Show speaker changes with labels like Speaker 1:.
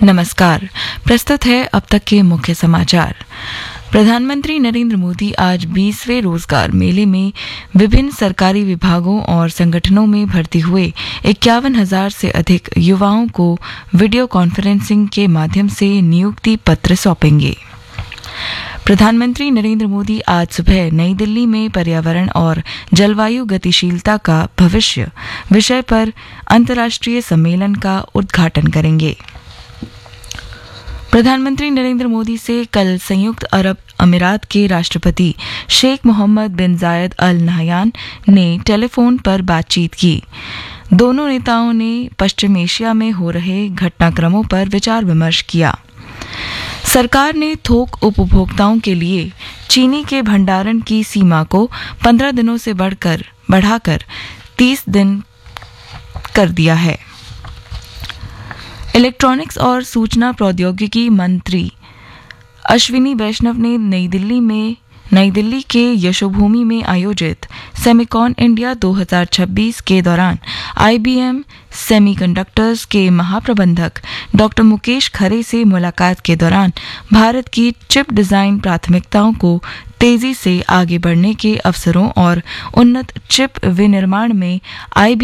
Speaker 1: नमस्कार। प्रस्तुत है अब तक के मुख्य समाचार। प्रधानमंत्री नरेंद्र मोदी आज 20वें रोजगार मेले में विभिन्न सरकारी विभागों और संगठनों में भर्ती हुए 51,000 से अधिक युवाओं को वीडियो कॉन्फ्रेंसिंग के माध्यम से नियुक्ति पत्र सौंपेंगे। प्रधानमंत्री नरेंद्र मोदी आज सुबह नई दिल्ली में पर्यावरण और जलवायु गतिशीलता का भविष्य विषय पर अंतर्राष्ट्रीय सम्मेलन का उद्घाटन करेंगे। प्रधानमंत्री नरेंद्र मोदी से कल संयुक्त अरब अमीरात के राष्ट्रपति शेख मोहम्मद बिन जायद अल नहयान ने टेलीफोन पर बातचीत की। दोनों नेताओं ने पश्चिम एशिया में हो रहे घटनाक्रमों पर विचार विमर्श किया। सरकार ने थोक उपभोक्ताओं के लिए चीनी के भंडारण की सीमा को 15 दिनों से बढ़ाकर 30 दिन कर दिया है। इलेक्ट्रॉनिक्स और सूचना प्रौद्योगिकी मंत्री अश्विनी वैष्णव ने नई दिल्ली के यशोभूमि में आयोजित सेमिकॉन इंडिया 2026 के दौरान IBM सेमीकंडक्टर्स के महाप्रबंधक डॉ. मुकेश खरे से मुलाकात के दौरान भारत की चिप डिजाइन प्राथमिकताओं को तेजी से आगे बढ़ने के अवसरों और उन्नत चिप विनिर्माण में IBM